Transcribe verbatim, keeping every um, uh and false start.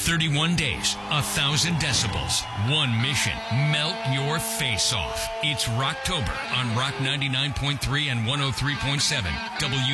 thirty-one days, a thousand decibels, one mission, melt your face off. It's Rocktober on Rock ninety-nine point three and one oh three point seven W